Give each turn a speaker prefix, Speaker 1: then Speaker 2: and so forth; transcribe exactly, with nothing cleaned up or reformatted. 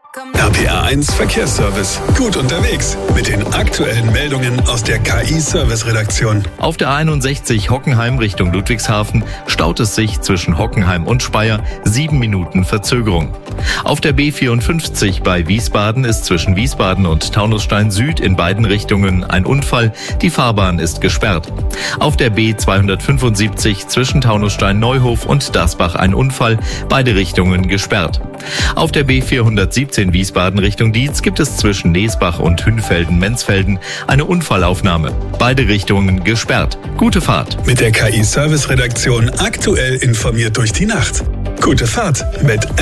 Speaker 1: R P R eins Verkehrsservice. Gut unterwegs mit den aktuellen Meldungen aus der K I-Service-Redaktion.
Speaker 2: Auf der einundsechzig Hockenheim Richtung Ludwigshafen staut es sich zwischen Hockenheim und Speyer. Sieben Minuten Verzögerung. Auf der B vierundfünfzig bei Wiesbaden ist zwischen Wiesbaden und Taunusstein Süd in beiden Richtungen ein Unfall. Die Fahrbahn ist gesperrt. Auf der B zweihundertfünfundsiebzig zwischen Taunusstein Neuhof und Dasbach ein Unfall. Beide Richtungen gesperrt. Auf der B vierhundertsiebzehn Wiesbaden Richtung Dietz gibt es zwischen Neesbach und Hünfelden-Menzfelden eine Unfallaufnahme. Beide Richtungen gesperrt. Gute Fahrt.
Speaker 1: Mit der K I-Service-Redaktion aktuell informiert durch die Nacht. Gute Fahrt mit